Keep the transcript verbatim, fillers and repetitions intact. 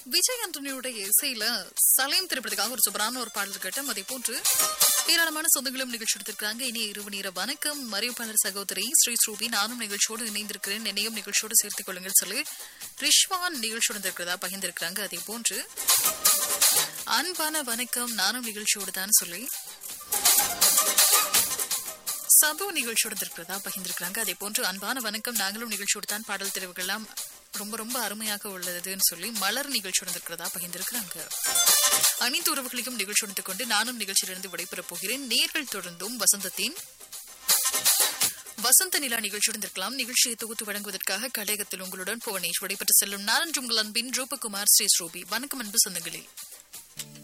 விஜய் ஆண்டனியுடைய இசையில சலயம் திரைப்படத்துக்காக ஒரு சூப்பரான ஒரு பாடல் கேட்டோம். அதே போன்று ஏராளமான சொந்தங்களும் நிகழ்ச்சி எடுத்திருக்காங்க. இனிய இரவு நேர வணக்கம். மறைவுப்பாளர் சகோதரி ஸ்ரீ ஸ்ரூபி, நானும் நிகழ்ச்சியோடு இணைந்திருக்கிறேன், என்னையும் நிகழ்ச்சியோடு சேர்த்துக் கொள்ளுங்கள் சொல்லி ரிஷ்வான் நிகழ்ச்சியோடு இருக்கிறதா பகிர்ந்திருக்கிறாங்க. அதே போன்று அன்பான வணக்கம், நானும் நிகழ்ச்சியோடு தான் சொல்லி சபு நிகழ்ச்சியோடு இருக்கிறதா பகிர்ந்திருக்கிறாங்க. அதே போன்று அன்பான வணக்கம், நாங்களும் நிகழ்ச்சியோடு தான், பாடல் தெரிவுகள்லாம் ரொம்ப ரொம்ப அருமையாக உள்ளதுன்னு சொல்லி மலர் நிகழ்ச்சியோடு இருக்கிறதா பகிர்ந்திருக்கிறாங்க. அனைத்து உறவுகளையும் நிகழ்ச்சி கொண்டு நானும் நிகழ்ச்சியிலிருந்து விடைபெறப் போகிறேன். நேர்கள் தொடர்ந்தும் வசந்தத்தின் வசந்த நிலா நிகழ்ச்சியுடன் இருக்கலாம். நிகழ்ச்சியை தொகுத்து வழங்குவதற்காக கலையகத்தில் உங்களுடன் புவனேஷ் விடைபெற்று செல்லும் நான் உங்கள் அன்பின் ரூபகுமார் ஸ்ரீ ஸ்ரூபி. வணக்கம் அன்பு சொந்தங்களே.